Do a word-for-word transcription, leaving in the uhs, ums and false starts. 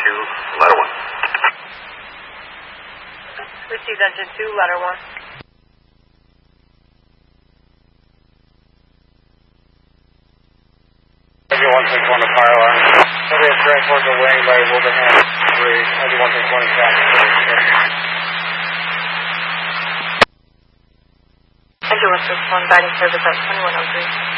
two, letter one. Received engine two, letter one. Engine one six one to fire alarm. Somebody has transport to wing by Wilbraham three. Engine one six one is back. Engine one six one, guiding service at twenty-one oh three.